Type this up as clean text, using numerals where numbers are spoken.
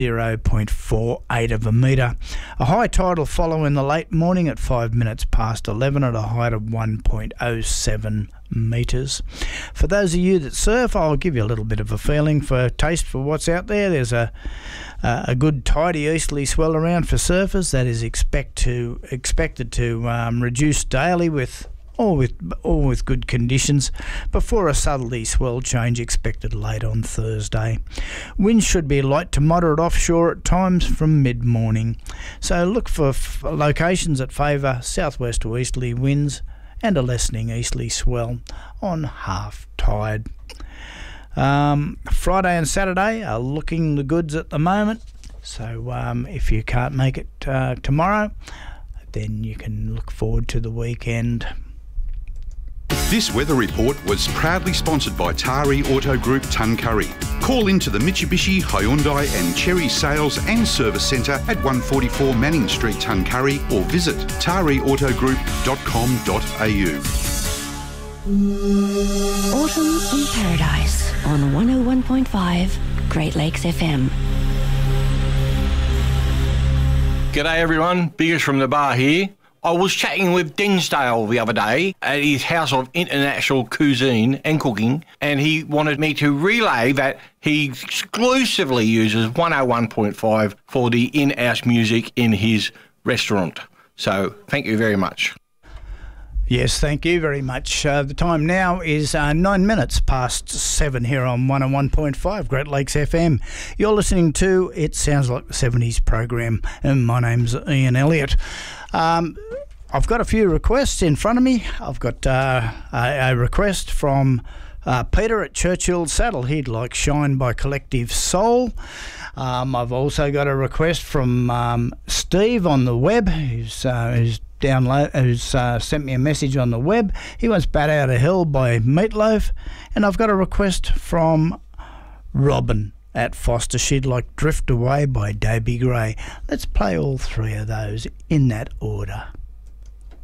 0.48 of a metre. A high tide will follow in the late morning at 5 minutes past 11 at a height of 1.07 metres. For those of you that surf, I'll give you a little bit of a taste for what's out there. There's a good tidy easterly swell around for surfers that is expected to reduce daily with good conditions before a southerly swell change expected late on Thursday. Winds should be light to moderate offshore at times from mid-morning. So look for locations that favour southwest or easterly winds and a lessening easterly swell on half tide. Friday and Saturday are looking the goods at the moment. So if you can't make it tomorrow, then you can look forward to the weekend. This weather report was proudly sponsored by Tari Auto Group Tuncurry. Call into the Mitsubishi, Hyundai and Chery Sales and Service Centre at 144 Manning Street, Tuncurry, or visit tariautogroup.com.au. Autumn in Paradise on 101.5 Great Lakes FM. G'day everyone, Biggers from the bar here. I was chatting with Densdale the other day at his House of International Cuisine and Cooking, and he wanted me to relay that he exclusively uses 101.5 for the in-house music in his restaurant. So thank you very much. Yes, thank you very much. The time now is 9 minutes past 7 here on 101.5 Great Lakes FM. You're listening to It Sounds Like the 70s program, and my name's Ian Elliott. I've got a few requests in front of me. I've got a request from Peter at Churchill Saddle. He'd like Shine by Collective Soul. I've also got a request from Steve on the web, who's sent me a message on the web. He wants Bat Out of Hell by Meatloaf. And I've got a request from Robin at Foster. She'd like Drift Away by Dobie Gray. Let's play all three of those in that order.